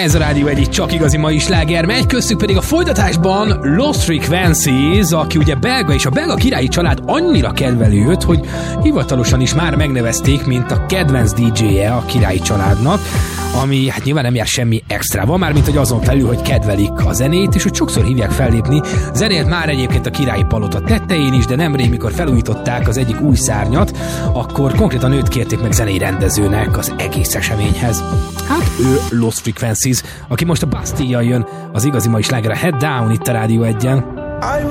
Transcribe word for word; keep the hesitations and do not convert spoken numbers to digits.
Ez a Rádió egyik csak igazi mai sláger megy, köztük pedig a folytatásban Lost Frequencies, aki ugye belga, és a belga királyi család annyira kedveli őt, hogy hivatalosan is már megnevezték, mint a kedvenc dé dzsé-je a királyi családnak, ami hát nyilván nem jár semmi extrával, mármint hogy azon felül, hogy kedvelik a zenét, és hogy sokszor hívják fellépni. Zenélt már egyébként a királyi palota tetején is, de nemrég, mikor felújították az egyik új szárnyat, akkor konkrétan őt kérték meg zenei rendezőnek az egész eseményhez. Hát ő Lost Frequencies, aki most a Bastille-jal jön, az igazi mai sláger a Head Down itt a Rádió egyen.